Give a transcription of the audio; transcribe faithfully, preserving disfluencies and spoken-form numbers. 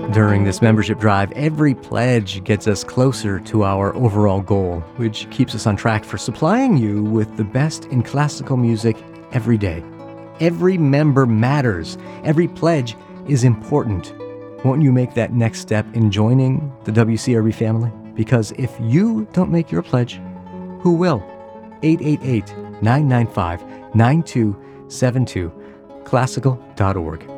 During this membership drive, every pledge gets us closer to our overall goal, which keeps us on track for supplying you with the best in classical music every day. Every member matters. Every pledge is important. Won't you make that next step in joining the W C R B family? Because if you don't make your pledge, who will? eight eight eight, nine nine five, nine two seven two, classical dot org.